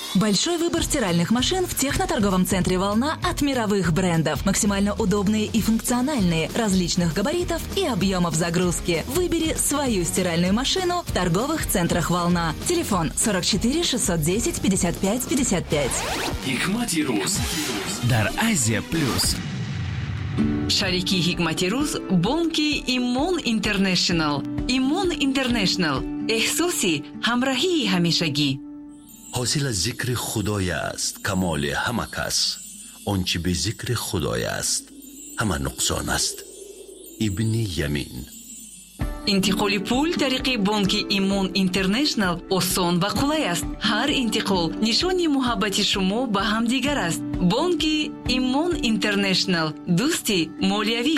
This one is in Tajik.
Большой выбор стиральных машин в техноторговом центре «Волна» от мировых брендов. Максимально удобные и функциональные, различных габаритов и объемов загрузки. Выбери свою стиральную машину в торговых центрах «Волна». Телефон 44 610 55 55. Hikmati Ruz дар Азия Плюс. Шарики Hikmati Ruz бонки Имон Интернешнл. Имон Интернешнл. احساسی همراهی همیشگی. حاصل از ذکر خدای است کمال همه کس. آنچه به ذکر خدای است همه نقصان است. ابن یمین. انتقال پول طریق بانک ایمون اینترنشنل آسان و قلای است. هر انتقال نشانی محبت شما به هم دیگر است. بانک ایمون اینترنشنل دوستی مالیوی